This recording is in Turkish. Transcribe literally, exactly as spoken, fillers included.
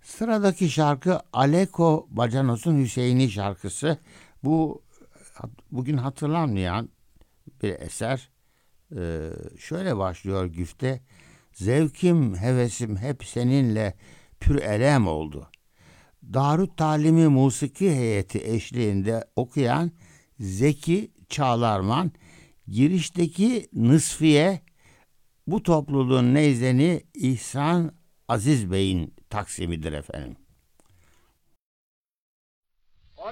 Sıradaki şarkı Aleko Bacanos'un Hüseyin'i şarkısı. Bu bugün hatırlanmayan bir eser. Ee, şöyle başlıyor güfte. Zevkim, hevesim hep seninle pür elem oldu. Darut Talimi Musiki Heyeti eşliğinde okuyan Zeki Çağlarman, girişteki Nısfiye bu topluluğun neyzeni İhsan Aziz Bey'in taksimidir efendim.